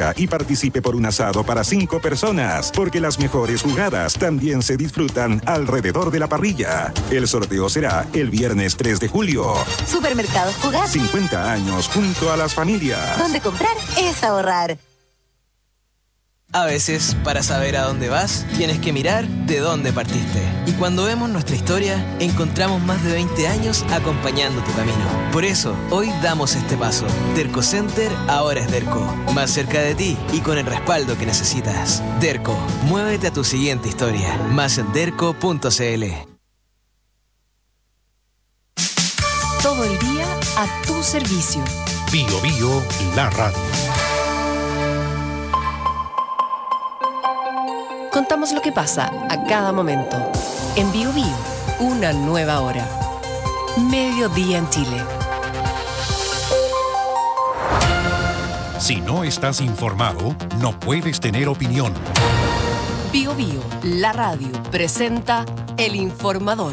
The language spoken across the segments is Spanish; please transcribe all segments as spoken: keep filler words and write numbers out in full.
Salga y participe por un asado para cinco personas, porque las mejores jugadas también se disfrutan alrededor de la parrilla. El sorteo será el viernes tres de julio. Supermercados Jugar. cincuenta años junto a las familias. Donde comprar es ahorrar. A veces, para saber a dónde vas, tienes que mirar de dónde partiste. Y cuando vemos nuestra historia, encontramos más de veinte años acompañando tu camino. Por eso, hoy damos este paso. Derco Center ahora es Derco. Más cerca de ti y con el respaldo que necesitas. Derco, muévete a tu siguiente historia. Más en derco punto cl. Todo el día a tu servicio. Bio Bio, la radio. Contamos lo que pasa a cada momento. En Bio Bio, una nueva hora. Mediodía en Chile. Si no estás informado, no puedes tener opinión. Bio Bio, la radio, presenta El Informador.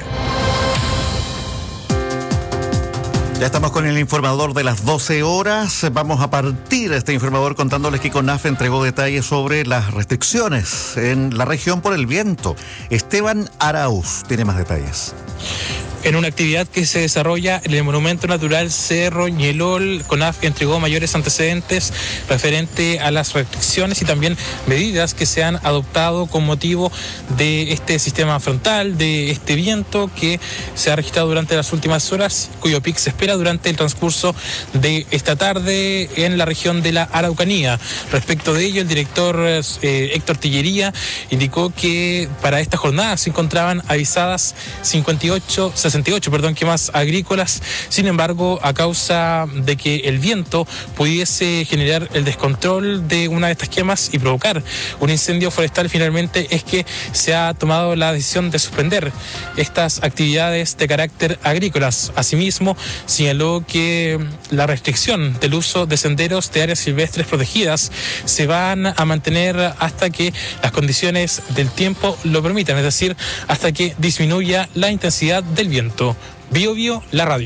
Ya estamos con el informador de las doce horas. Vamos a partir este informador contándoles que CONAF entregó detalles sobre las restricciones en la región por el viento. Esteban Arauz tiene más detalles. En una actividad que se desarrolla en el Monumento Natural Cerro Ñelol, CONAF entregó mayores antecedentes referente a las restricciones y también medidas que se han adoptado con motivo de este sistema frontal, de este viento que se ha registrado durante las últimas horas, cuyo pic se espera durante el transcurso de esta tarde en la región de la Araucanía. Respecto de ello, el director eh, Héctor Tillería indicó que para esta jornada se encontraban avisadas cincuenta y ocho, sesenta y ocho, perdón, quemas agrícolas. Sin embargo, a causa de que el viento pudiese generar el descontrol de una de estas quemas y provocar un incendio forestal, finalmente es que se ha tomado la decisión de suspender estas actividades de carácter agrícolas. Asimismo, señaló que la restricción del uso de senderos de áreas silvestres protegidas se van a mantener hasta que las condiciones del tiempo lo permitan, es decir, hasta que disminuya la intensidad del viento. Bio Bio, la radio.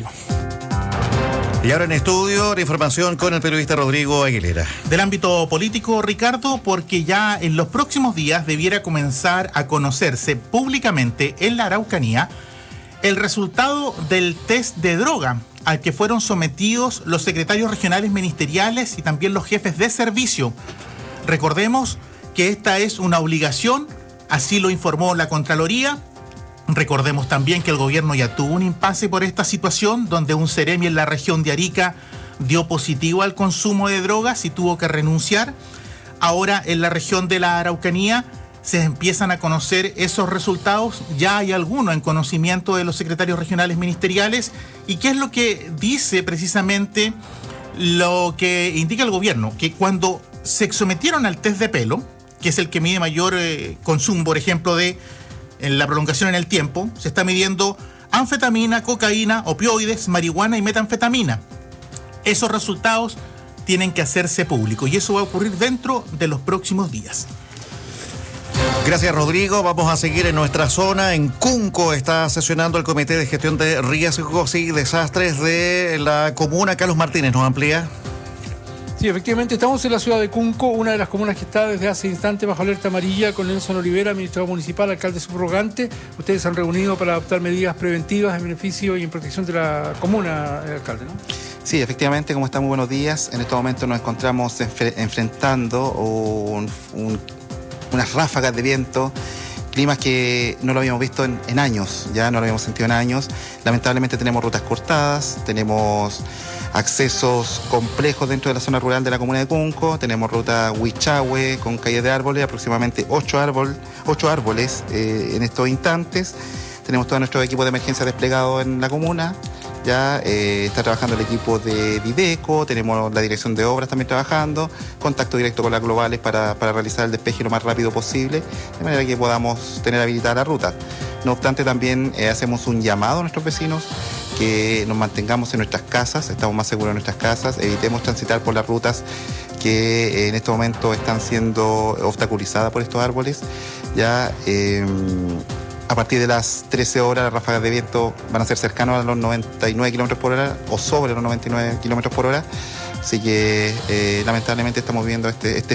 Y ahora en estudio, la información con el periodista Rodrigo Aguilera. Del ámbito político, Ricardo, porque ya en los próximos días debiera comenzar a conocerse públicamente en la Araucanía el resultado del test de droga al que fueron sometidos los secretarios regionales ministeriales y también los jefes de servicio. Recordemos que esta es una obligación, así lo informó la Contraloría. Recordemos también que el gobierno ya tuvo un impasse por esta situación, donde un seremi en la región de Arica dio positivo al consumo de drogas y tuvo que renunciar. Ahora en la región de la Araucanía se empiezan a conocer esos resultados. Ya hay algunos en conocimiento de los secretarios regionales ministeriales. ¿Y qué es lo que dice precisamente lo que indica el gobierno? Que cuando se sometieron al test de pelo, que es el que mide mayor eh, consumo, por ejemplo, de en la prolongación en el tiempo, se está midiendo anfetamina, cocaína, opioides, marihuana y metanfetamina. Esos resultados tienen que hacerse públicos y eso va a ocurrir dentro de los próximos días. Gracias, Rodrigo. Vamos a seguir en nuestra zona. En Cunco está sesionando el Comité de Gestión de Riesgos y Desastres de la comuna. Carlos Martínez nos amplía. Sí, efectivamente, estamos en la ciudad de Cunco, una de las comunas que está desde hace instantes bajo alerta amarilla, con Nelson Olivera, administrador municipal, alcalde subrogante. Ustedes se han reunido para adoptar medidas preventivas en beneficio y en protección de la comuna, alcalde, ¿no? Sí, efectivamente, como está, muy buenos días. En este momento nos encontramos enfre- enfrentando un, un, unas ráfagas de viento, climas que no lo habíamos visto en, en años, ya no lo habíamos sentido en años. Lamentablemente tenemos rutas cortadas, tenemos accesos complejos dentro de la zona rural de la comuna de Cunco. Tenemos ruta Huichahue con calles de árboles, aproximadamente ocho, árbol, ocho árboles eh, en estos instantes. Tenemos todo nuestro equipo de emergencia desplegado en la comuna. Ya eh, está trabajando el equipo de Videco, tenemos la dirección de obras también trabajando, contacto directo con las globales para, para realizar el despeje lo más rápido posible, de manera que podamos tener habilitada la ruta. No obstante, también eh, hacemos un llamado a nuestros vecinos que nos mantengamos en nuestras casas, estamos más seguros en nuestras casas, evitemos transitar por las rutas que eh, en este momento están siendo obstaculizadas por estos árboles. Ya eh, a partir de las trece horas las ráfagas de viento van a ser cercanos a los noventa y nueve kilómetros por hora o sobre los noventa y nueve kilómetros por hora. Así que eh, lamentablemente estamos viendo este, este